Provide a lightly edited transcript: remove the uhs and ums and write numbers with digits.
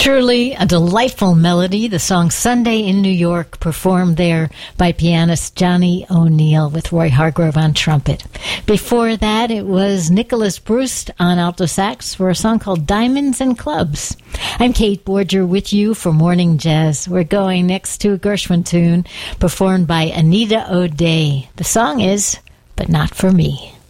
Truly a delightful melody, the song Sunday in New York, performed there by pianist Johnny O'Neill with Roy Hargrove on trumpet. Before that, it was Nicholas Bruce on alto sax for a song called Diamonds and Clubs. I'm Kate Borger with you for Morning Jazz. We're going next to a Gershwin tune performed by Anita O'Day. The song is But Not For Me.